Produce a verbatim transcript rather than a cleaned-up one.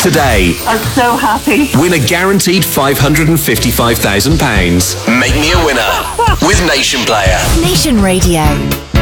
today. I'm so happy. Win a guaranteed five hundred fifty-five thousand pounds. Make me a winner with Nation Player. Nation Radio.